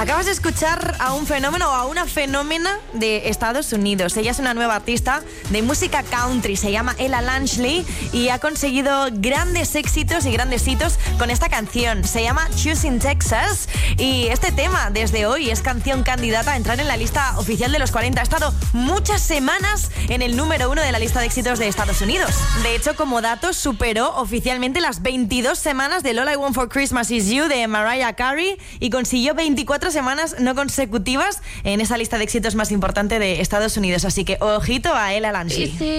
Acabas de escuchar a un fenómeno o a una fenómena de Estados Unidos. Ella es una nueva artista de música country, se llama Ella Langley y ha conseguido grandes éxitos y grandes hitos con esta canción. Se llama Choosing Texas y este tema desde hoy es canción candidata a entrar en la lista oficial de los 40. Ha estado muchas semanas en el número 1 de la lista de éxitos de Estados Unidos. De hecho, como dato, superó oficialmente las 22 semanas de All I Want for Christmas Is You de Mariah Carey y consiguió 24 semanas no consecutivas en esa lista de éxitos más importante de Estados Unidos. Así que ojito a Ella Langley.